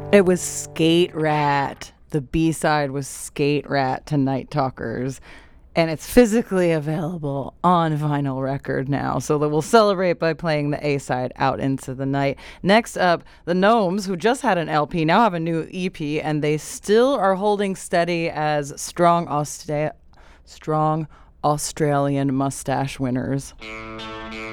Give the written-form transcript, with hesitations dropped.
It was Skate Rat. The B-side was Skate Rat to Night Talkers. And it's physically available on vinyl record now. So that we'll celebrate by playing the A-side out into the night. Next up, the Gnomes, who just had an LP, now have a new EP, and they still are holding steady as strong Australian mustache winners.